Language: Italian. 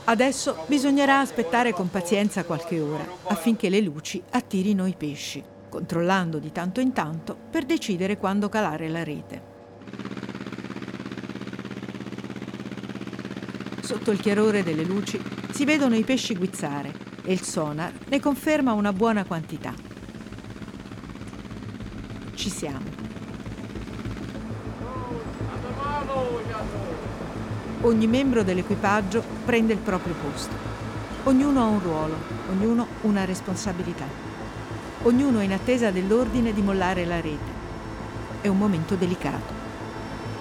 Adesso bisognerà aspettare con pazienza qualche ora affinché le luci attirino i pesci, controllando di tanto in tanto per decidere quando calare la rete. Sotto il chiarore delle luci si vedono i pesci guizzare e il sonar ne conferma una buona quantità. Ci siamo. Ogni membro dell'equipaggio prende il proprio posto. Ognuno ha un ruolo, ognuno una responsabilità. Ognuno è in attesa dell'ordine di mollare la rete. È un momento delicato.